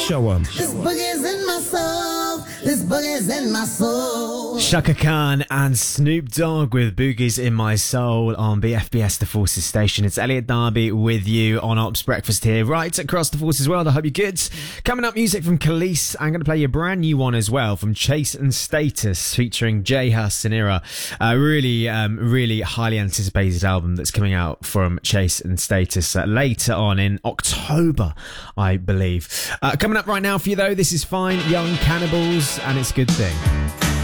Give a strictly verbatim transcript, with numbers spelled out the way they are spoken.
show 'em. This boogie's in my soul. This boogie's in my soul. Shaka Khan and Snoop Dogg with Boogies in My Soul on B F B S The Forces station. It's Elliot Darby with you on Ops Breakfast here, right across the Forces world. I hope you're good. Coming up, music from Khalees. I'm going to play you a brand new one as well from Chase and Status featuring J Hus and Ira. A really, um, really highly anticipated album that's coming out from Chase and Status uh, later on in October, I believe. Uh, coming up right now for you though, this is Fine Young Cannibals and It's a Good Thing.